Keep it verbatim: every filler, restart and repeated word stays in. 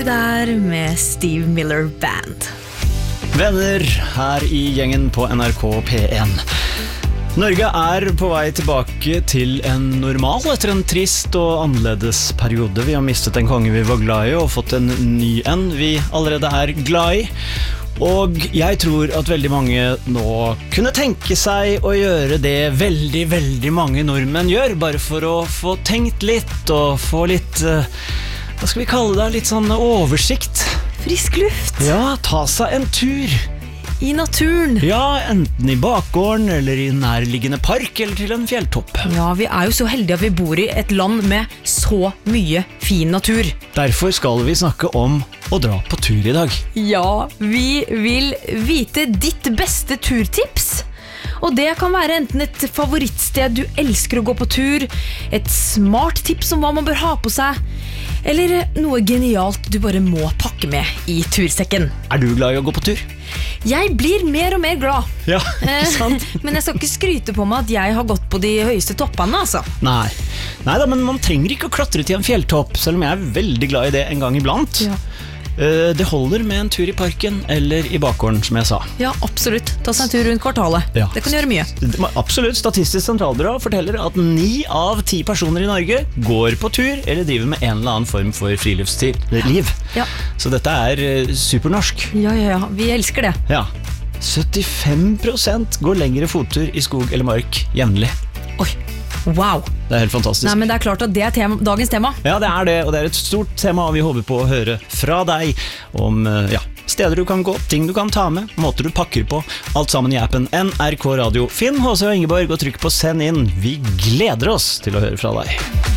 der med Steve Miller Band. Venner her i gjengen på N R K P en. Norge er på vei tilbake til en normal etter en trist og annerledes periode. Vi har mistet en konge vi var glad i og fått en ny en vi allerede er glad i. Og jeg tror at veldig mange nå kunne tenke seg å gjøre det veldig, veldig mange nordmenn gjør, bare for å få tenkt litt og få litt, hva skal vi kalle det, litt sånn oversikt. Frisk luft. Ja, ta seg en tur. I naturen. Ja, enten i bakgården, eller i nærliggende park, eller til en fjelltopp. Ja, vi er jo så heldige at vi bor i et land med så mye fin natur. Derfor skal vi snakke om å dra på tur i dag. Ja, vi vil vite ditt beste turtips. Og det kan være enten et favorittsted du elsker å gå på tur, et smart tips om hva man bør ha på seg, eller noe genialt du bare må pakke med i tursekken. Er du glad i å gå på tur? Jeg blir mer og mer glad. Ja, ikke sant? Men jeg skal ikke skryte på meg at jeg har gått på de høyeste toppene, altså. Nei. Neida, men man trenger ikke å klatre til en fjelltopp, selv om jeg er veldig glad i det en gang iblant. Ja. Det holder med en tur i parken eller i bakgården, som jeg sa. Ja, absolutt. Ta seg en tur rundt kvartalet. Ja. Det kan gjøre mye. Absolutt. Statistisk sentralbyrå forteller at ni av ti personer i Norge går på tur eller driver med en eller annen form for friluftsliv. Ja. Så dette er supernorsk. Ja, ja, ja. Vi elsker det. Ja. syttifem prosent går lengre fottur i skog eller mark jevnlig. Oi, wow. Det er helt fantastisk. Nei, men det er klart at det er tema, dagens tema. Ja, det er det, og det er et stort tema, og vi håper på å høre fra deg om ja, steder du kan gå, ting du kan ta med, måter du pakker på, alt sammen i appen N R K Radio. Finn H C og Ingeborg og trykk på send inn. Vi gleder oss til å høre fra deg.